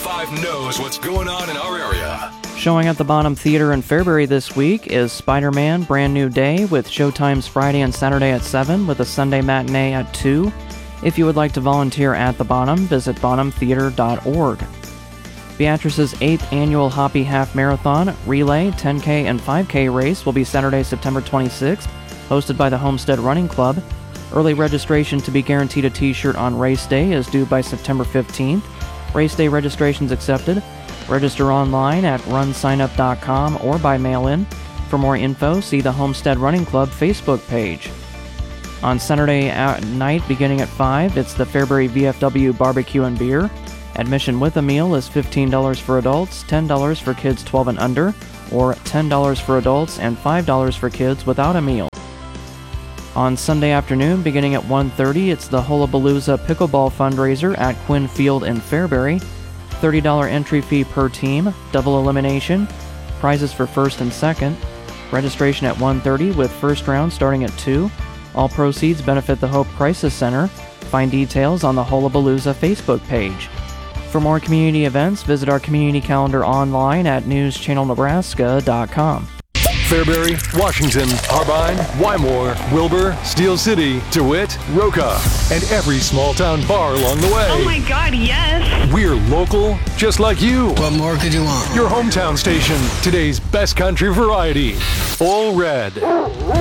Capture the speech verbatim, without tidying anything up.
five knows what's going on in our area. Showing at the Bonham Theater in Fairbury this week is Spider-Man Brand New Day, with showtimes Friday and Saturday at seven, with a Sunday matinee at two. If you would like to volunteer at the Bonham, visit bonham theater dot org. Beatrice's eighth annual Hoppy Half Marathon, Relay, ten K, and five K race will be Saturday, September twenty-sixth, hosted by the Homestead Running Club. Early registration to be guaranteed a t-shirt on race day is due by September fifteenth. Race day registrations accepted. Register online at run sign up dot com or by mail-in. For more info, see the Homestead Running Club Facebook page. On Saturday at night, beginning at five, it's the Fairbury V F W Barbecue and Beer. Admission with a meal is fifteen dollars for adults, ten dollars for kids twelve and under, or ten dollars for adults and five dollars for kids without a meal. On Sunday afternoon, beginning at one thirty, it's the Hullabalooza Pickleball Fundraiser at Quinn Field in Fairbury. thirty dollars entry fee per team, double elimination, prizes for first and second. Registration at one thirty with first round starting at two. All proceeds benefit the Hope Crisis Center. Find details on the Hullabalooza Facebook page. For more community events, visit our community calendar online at news channel nebraska dot com. Fairbury, Washington, Harbine, Wymore, Wilbur, Steel City, DeWitt, Roca, and every small town bar along the way. Oh my God, yes! We're local, just like you. What more could you want? Your hometown station, today's best country variety. All red.